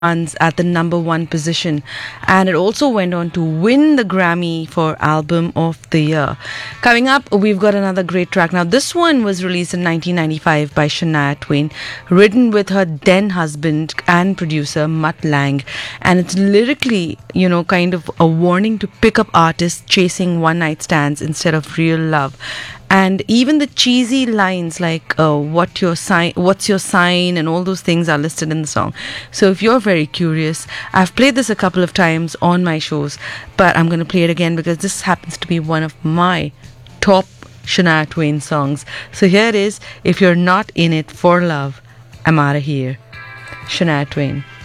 charts at the number one position, and it also went on to win the Grammy for Album of the Year. Coming up, we've got another great track. Now, this one was released in 1995 by Shania Twain, written with her then husband and producer Mutt Lange, and it's lyrically, kind of a warning to pick-up artists chasing one-night stands instead of real love. And even the cheesy lines like what's your sign and all those things are listed in the song. So if you're very curious, I've played this a couple of times on my shows, but I'm going to play it again because this happens to be one of my top Shania Twain songs. So here it is. If you're not in it for love, I'm out of here. Shania Twain.